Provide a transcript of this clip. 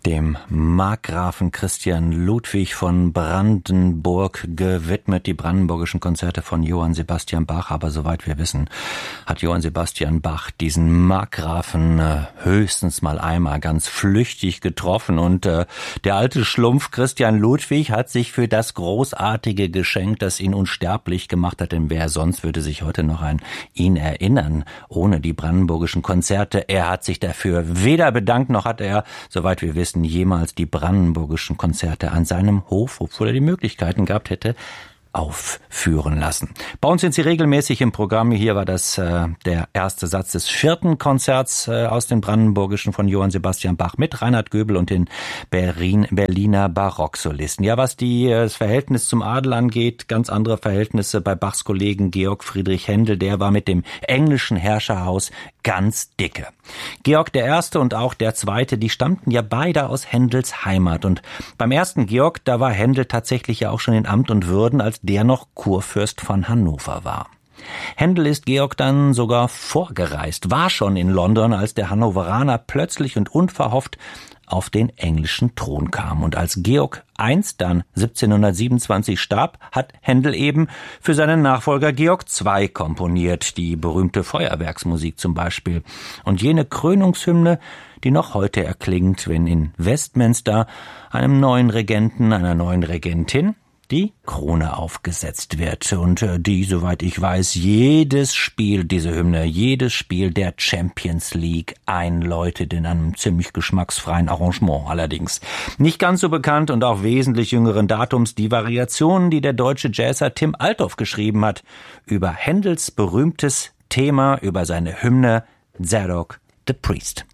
dem Markgrafen Christian Ludwig von Brandenburg gewidmet, die brandenburgischen Konzerte von Johann Sebastian Bach. Aber soweit wir wissen, hat Johann Sebastian Bach diesen Markgrafen höchstens mal einmal ganz flüchtig getroffen. Und der alte Schlumpf Christian Ludwig hat sich für das großartige Geschenk, das ihn unsterblich gemacht hat, denn wer sonst würde sich heute noch an ihn erinnern, ohne die brandenburgischen Konzerte. Er hat sich dafür weder bedankt, noch hat er, soweit wir wissen, jemals die brandenburgischen Konzerte an seinem Hof, obwohl er die Möglichkeiten gehabt hätte, aufführen lassen. Bei uns sind sie regelmäßig im Programm. Hier war das der erste Satz des 4. Konzerts aus den Brandenburgischen von Johann Sebastian Bach mit Reinhard Göbel und den Berliner Barocksolisten. Ja, was das Verhältnis zum Adel angeht, ganz andere Verhältnisse bei Bachs Kollegen Georg Friedrich Händel. Der war mit dem englischen Herrscherhaus ganz dicke. Georg I. und auch der Zweite, die stammten ja beide aus Händels Heimat. Und beim ersten Georg, da war Händel tatsächlich ja auch schon in Amt und Würden, als der noch Kurfürst von Hannover war. Händel ist Georg dann sogar vorgereist, war schon in London, als der Hannoveraner plötzlich und unverhofft auf den englischen Thron kam. Und als Georg I dann 1727 starb, hat Händel eben für seinen Nachfolger Georg II komponiert, die berühmte Feuerwerksmusik zum Beispiel. Und jene Krönungshymne, die noch heute erklingt, wenn in Westminster einem neuen Regenten, einer neuen Regentin die Krone aufgesetzt wird und die, soweit ich weiß, jedes Spiel, diese Hymne, jedes Spiel der Champions League einläutet in einem ziemlich geschmacksfreien Arrangement allerdings. Nicht ganz so bekannt und auch wesentlich jüngeren Datums die Variationen, die der deutsche Jazzer Tim Althoff geschrieben hat über Händels berühmtes Thema, über seine Hymne Zadok the Priest.